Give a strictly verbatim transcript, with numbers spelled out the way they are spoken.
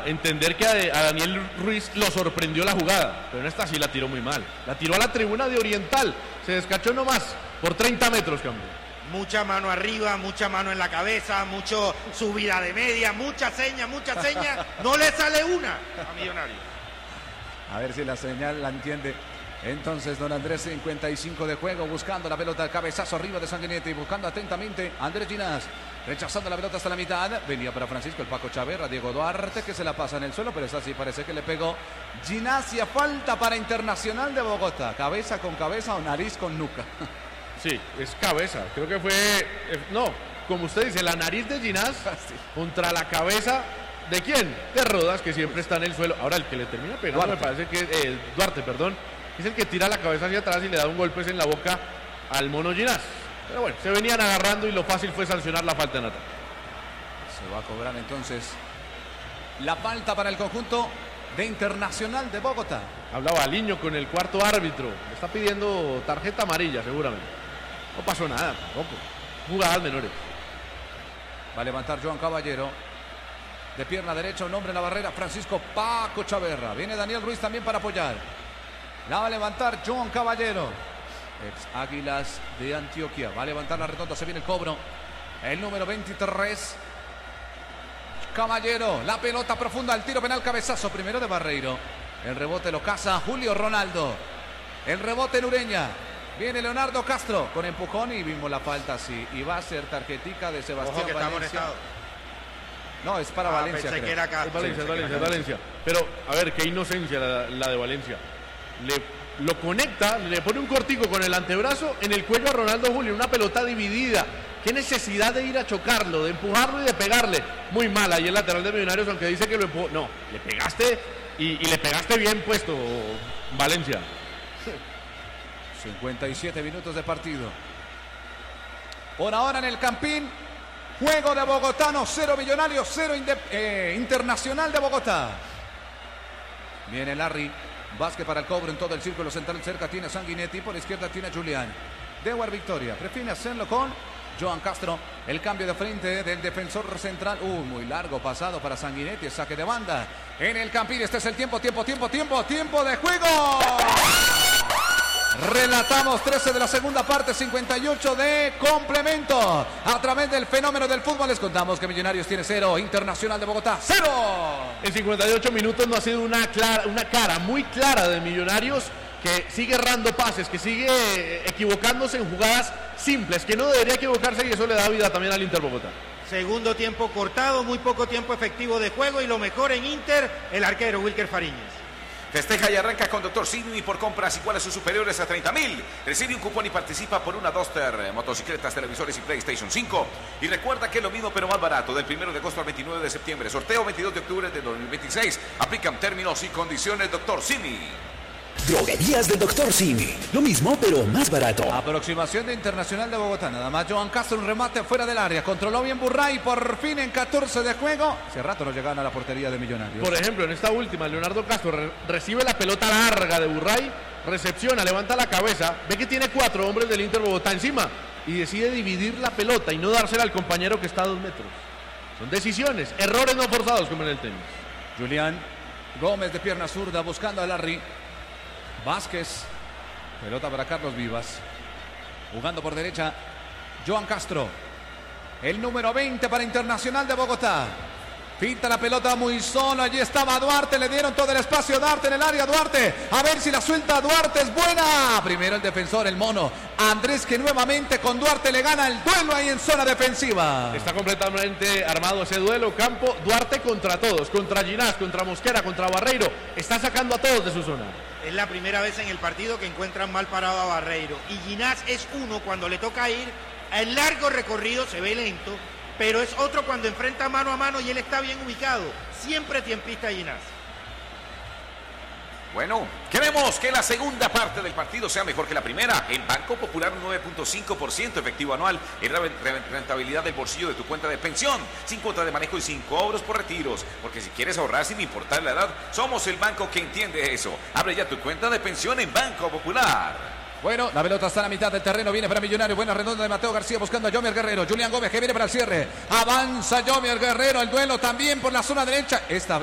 a entender que a, a Daniel Ruiz lo sorprendió la jugada, pero en esta sí la tiró muy mal. La tiró a la tribuna de Oriental, se descachó nomás por treinta metros, cambio. Mucha mano arriba, mucha mano en la cabeza, mucho subida de media, mucha seña, mucha seña. No le sale una a Millonarios. A ver si la señal la entiende. Entonces don Andrés, cincuenta y cinco de juego, buscando la pelota, cabezazo arriba de Sanguinetti, buscando atentamente a Andrés Ginás, rechazando la pelota hasta la mitad, venía para Francisco el Paco Chaverra, Diego Duarte que se la pasa en el suelo, pero es así, parece que le pegó Ginás y a falta para Internacional de Bogotá, cabeza con cabeza o nariz con nuca. Sí, es cabeza, creo que fue, no, como usted dice, la nariz de Ginás sí. Contra la cabeza. ¿De quién? De Rodas, que siempre está en el suelo. Ahora el que le termina pegando Duarte. Me parece que eh, Duarte, perdón, es el que tira la cabeza hacia atrás y le da un golpe en la boca al mono Ginás. Pero bueno, se venían agarrando y lo fácil fue sancionar la falta en ataque. Se va a cobrar entonces la falta para el conjunto de Internacional de Bogotá. Hablaba Aliño con el cuarto árbitro. Le está pidiendo tarjeta amarilla seguramente. No pasó nada tampoco. Jugadas menores. Va a levantar Joan Caballero. De pierna derecha, un hombre en la barrera, Francisco Paco Chaverra. Viene Daniel Ruiz también para apoyar. La va a levantar Joan Caballero. Ex Águilas de Antioquia. Va a levantar la redonda, se viene el cobro. El número veintitrés. Caballero, la pelota profunda, el tiro penal, cabezazo primero de Barreiro. El rebote lo caza Julio Ronaldo. El rebote en Ureña. Viene Leonardo Castro con empujón y vimos la falta así. Y va a ser tarjetica de Sebastián Ojo que Valencia. No, es para ah, Valencia. Pensé creo. que era acá. Es Valencia, sí, es Valencia, es Valencia. Valencia. Pero, a ver, qué inocencia la, la de Valencia. Le, lo conecta, le pone un cortico con el antebrazo en el cuello a Ronaldo Julio. Una pelota dividida. Qué necesidad de ir a chocarlo, de empujarlo y de pegarle. Muy mal ahí el lateral de Millonarios, aunque dice que lo empujó. No, le pegaste y, y le pegaste bien puesto, Valencia. cincuenta y siete minutos de partido. Por ahora en el Campín. Juego de Bogotano, cero Millonarios, cero eh, Internacional de Bogotá. Viene Larry, Vázquez para el cobro en todo el círculo central, cerca tiene Sanguinetti, por izquierda tiene Julián. Dewar Victoria, prefiere hacerlo con Joan Castro, el cambio de frente del defensor central, uh, muy largo pasado para Sanguinetti, saque de banda. En el Campín, este es el tiempo, tiempo, tiempo, tiempo, tiempo de juego. Relatamos trece de la segunda parte, cincuenta y ocho de complemento. A través del fenómeno del fútbol les contamos que Millonarios tiene cero, Internacional de Bogotá cero. En cincuenta y ocho minutos no ha sido una, clara, una cara muy clara de Millonarios, que sigue errando pases, que sigue equivocándose en jugadas simples, que no debería equivocarse, y eso le da vida también al Inter Bogotá. Segundo tiempo cortado, muy poco tiempo efectivo de juego y lo mejor en Inter, el arquero Wilker Fariñez. Festeja y arranca con Doctor Simi por compras iguales o superiores a treinta mil. Recibe un cupón y participa por una Duster, motocicletas, televisores y PlayStation cinco. Y recuerda que es lo mismo pero más barato, del primero de agosto al veintinueve de septiembre. Sorteo veintidós de octubre de dos mil veintiséis. Aplican términos y condiciones Doctor Simi. Droguerías del Doctor Simi. Lo mismo, pero más barato. Aproximación de Internacional de Bogotá. Nada más Joan Castro, un remate fuera del área. Controló bien Burray. Por fin en catorce de juego. Hace rato no llegaban a la portería de Millonarios. Por ejemplo, en esta última, Leonardo Castro re recibe la pelota larga de Burray. Recepciona, levanta la cabeza. Ve que tiene cuatro hombres del Inter Bogotá encima. Y decide dividir la pelota y no dársela al compañero que está a dos metros. Son decisiones, errores no forzados como en el tenis. Julián Gómez de pierna zurda buscando a Larry. Vázquez, pelota para Carlos Vivas, jugando por derecha Joan Castro, el número veinte para Internacional de Bogotá, pinta la pelota muy solo, allí estaba Duarte, le dieron todo el espacio, Duarte en el área, Duarte, a ver si la suelta Duarte, es buena, primero el defensor, el mono, Andrés, que nuevamente con Duarte le gana el duelo ahí en zona defensiva. Está completamente armado ese duelo, campo, Duarte contra todos, contra Ginás, contra Mosquera, contra Barreiro, está sacando a todos de su zona. Es la primera vez en el partido que encuentran mal parado a Barreiro. Y Ginás es uno cuando le toca ir. El largo recorrido se ve lento, pero es otro cuando enfrenta mano a mano y él está bien ubicado. Siempre tiempista Ginás. Bueno, queremos que la segunda parte del partido sea mejor que la primera. En Banco Popular, un nueve punto cinco por ciento efectivo anual. Es la rentabilidad del bolsillo de tu cuenta de pensión. Sin cuota de manejo y sin cobros por retiros. Porque si quieres ahorrar sin importar la edad, somos el banco que entiende eso. Abre ya tu cuenta de pensión en Banco Popular. Bueno, la pelota está a la mitad del terreno, viene para Millonarios, buena redonda de Mateo García buscando a Yomier Guerrero, Julián Gómez que viene para el cierre, avanza Yomier Guerrero, el duelo también por la zona derecha, esta